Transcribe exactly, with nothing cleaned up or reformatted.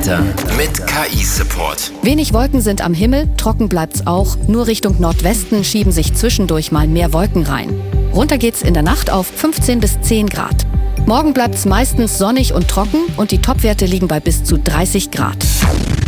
Wetter mit K I-Support. Wenig Wolken sind am Himmel, trocken bleibt's auch. Nur Richtung Nordwesten schieben sich zwischendurch mal mehr Wolken rein. Runter geht's in der Nacht auf fünfzehn bis zehn Grad. Morgen bleibt's meistens sonnig und trocken und die Topwerte liegen bei bis zu dreißig Grad.